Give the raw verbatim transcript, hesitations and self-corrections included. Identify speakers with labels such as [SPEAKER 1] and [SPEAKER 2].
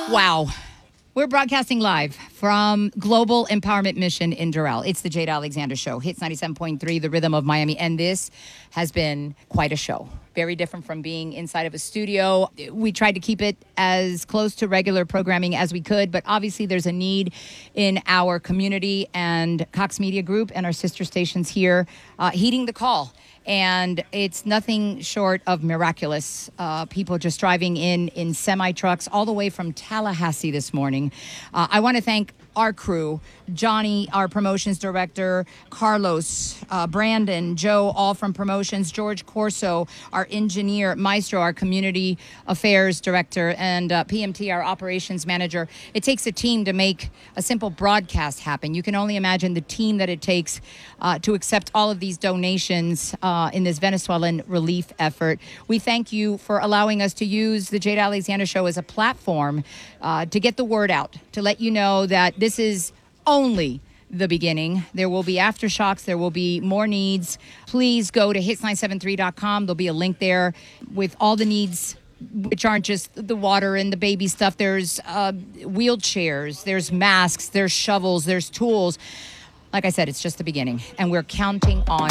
[SPEAKER 1] Wow. We're broadcasting live from Global Empowerment Mission in Doral. It's the Jade Alexander Show, Hits ninety-seven point three, the rhythm of Miami. And this has been quite a show. Very different from being inside of a studio. We tried to keep it as close to regular programming as we could, but obviously there's a need in our community, and Cox Media Group and our sister stations here uh, heeding the call. And it's nothing short of miraculous. Uh, people just driving in in semi-trucks all the way from Tallahassee this morning. Uh, I want to thank our crew, Johnny, our promotions director, Carlos, uh, Brandon, Joe, all from promotions, George Corso, our engineer, Maestro, our community affairs director, and uh, P M T, our operations manager. It takes a team to make a simple broadcast happen. You can only imagine the team that it takes uh, to accept all of these donations uh, in this Venezuelan relief effort. We thank you for allowing us to use the Jade Alexander Show as a platform uh, to get the word out, to let you know that this This is only the beginning. There will be aftershocks. There will be more needs. Please go to hits nine seven three dot com. There'll be a link there with all the needs, which aren't just the water and the baby stuff. There's uh, wheelchairs, there's masks, there's shovels, there's tools. Like I said, it's just the beginning, and we're counting on